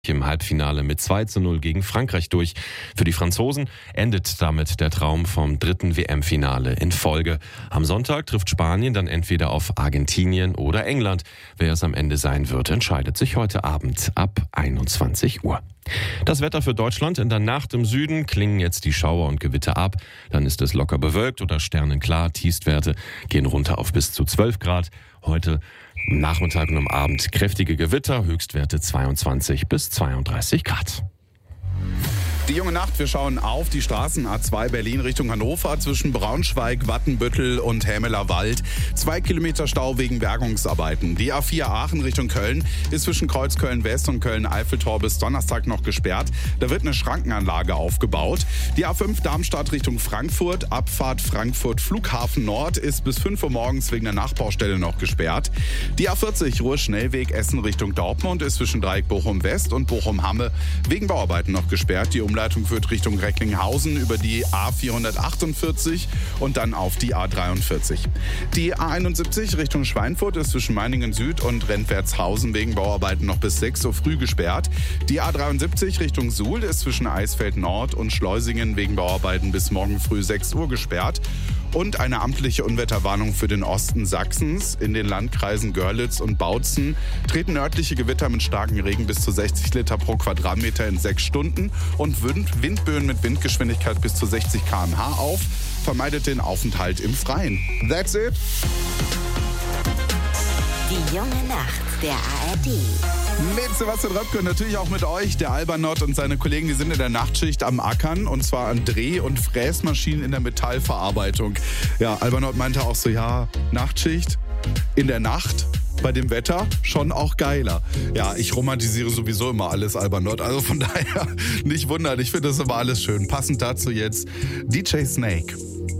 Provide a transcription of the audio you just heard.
im Halbfinale mit 2:0 gegen Frankreich durch. Für die Franzosen endet damit der Traum vom 3. WM-Finale in Folge. Am Sonntag trifft Spanien dann entweder auf Argentinien oder England. Wer es am Ende sein wird, entscheidet sich heute Abend ab 21 Uhr. Das Wetter für Deutschland: in der Nacht im Süden klingen jetzt die Schauer und Gewitter ab. Dann ist es locker bewölkt oder sternenklar. Tiefstwerte gehen runter auf bis zu 12 Grad. Heute am Nachmittag und am Abend kräftige Gewitter, Höchstwerte 22 bis 32 Grad. Die junge Nacht, wir schauen auf die Straßen A2 Berlin Richtung Hannover zwischen Braunschweig, Wattenbüttel und Hämeler Wald. 2 Kilometer Stau wegen Bergungsarbeiten. Die A4 Aachen Richtung Köln ist zwischen Kreuzköln West und Köln-Eiffeltor bis Donnerstag noch gesperrt. Da wird eine Schrankenanlage aufgebaut. Die A5 Darmstadt Richtung Frankfurt, Abfahrt Frankfurt Flughafen Nord ist bis 5 Uhr morgens wegen der Nachbaustelle noch gesperrt. Die A40 Ruhr-Schnellweg Essen Richtung Dortmund ist zwischen Dreieck Bochum West und Bochum-Hamme wegen Bauarbeiten noch gesperrt. Die Umleitung führt Richtung Recklinghausen über die A448 und dann auf die A43. Die A71 Richtung Schweinfurt ist zwischen Meiningen Süd und Rentwertshausen wegen Bauarbeiten noch bis 6 Uhr früh gesperrt. Die A73 Richtung Suhl ist zwischen Eisfeld Nord und Schleusingen wegen Bauarbeiten bis morgen früh 6 Uhr gesperrt. Und eine amtliche Unwetterwarnung für den Osten Sachsens. In den Landkreisen Görlitz und Bautzen treten nördliche Gewitter mit starkem Regen bis zu 60 Liter pro Quadratmeter in 6 Stunden und Windböen mit Windgeschwindigkeit bis zu 60 km/h auf. Vermeidet den Aufenthalt im Freien. That's it. Die junge Nacht der ARD. Mit Sebastian Röpke und natürlich auch mit euch. Der Albernott und seine Kollegen, die sind in der Nachtschicht am Ackern, und zwar an Dreh- und Fräsmaschinen in der Metallverarbeitung. Ja, Albernott meinte auch so, ja, Nachtschicht in der Nacht bei dem Wetter schon auch geiler. Ja, ich romantisiere sowieso immer alles, Albernott. Also von daher nicht wundern, ich finde das immer alles schön. Passend dazu jetzt DJ Snake.